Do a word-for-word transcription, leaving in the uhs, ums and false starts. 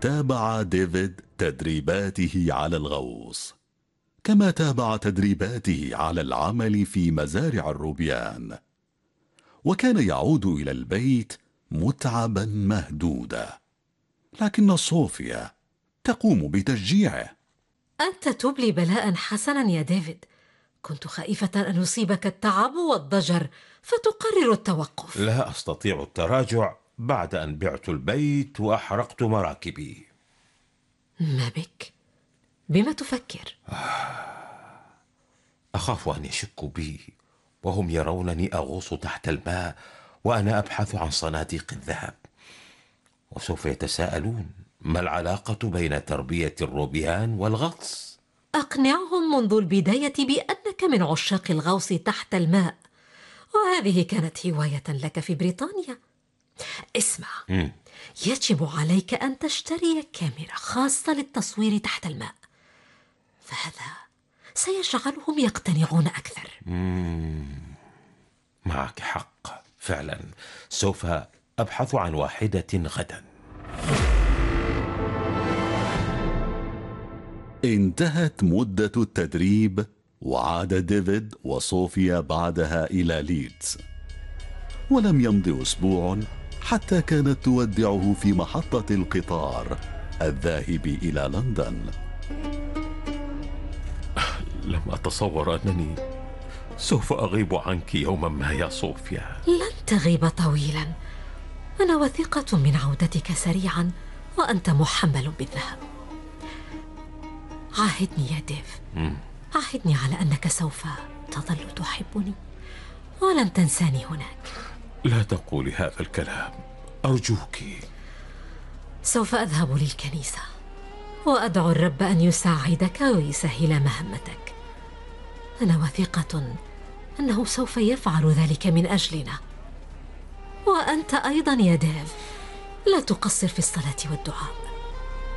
تابع ديفيد تدريباته على الغوص، كما تابع تدريباته على العمل في مزارع الروبيان، وكان يعود إلى البيت متعبا مهدودا، لكن صوفيا تقوم بتشجيعه. أنت تبلي بلاء حسنا يا ديفيد، كنت خائفة أن يصيبك التعب والضجر فتقرر التوقف. لا أستطيع التراجع بعد أن بعت البيت وأحرقت مراكبي. ما بك؟ بما تفكر؟ أخاف أن يشكوا بي وهم يرونني أغوص تحت الماء وأنا أبحث عن صناديق الذهب، وسوف يتساءلون ما العلاقة بين تربية الروبيان والغطس. أقنعهم منذ البداية بأنك من عشاق الغوص تحت الماء، وهذه كانت هواية لك في بريطانيا. اسمع، م. يجب عليك أن تشتري كاميرا خاصة للتصوير تحت الماء، فهذا سيجعلهم يقتنعون أكثر. مم. معك حق، فعلا سوف أبحث عن واحدة غدا. انتهت مدة التدريب، وعاد ديفيد وصوفيا بعدها إلى ليدز، ولم يمض أسبوع حتى كانت تودعه في محطة القطار الذاهب إلى لندن. لم أتصور أنني سوف أغيب عنك يوما ما يا صوفيا. لن تغيب طويلا، أنا وثيقة من عودتك سريعا وأنت محمل بالذهب. عاهدني يا ديف، م. عاهدني على أنك سوف تظل تحبني ولن تنساني هناك. لا تقولي هذا الكلام أرجوك. سوف أذهب للكنيسة وأدعو الرب أن يساعدك ويسهل مهمتك. أنا وثيقة أنه سوف يفعل ذلك من أجلنا، وأنت أيضا يا ديف لا تقصر في الصلاة والدعاء.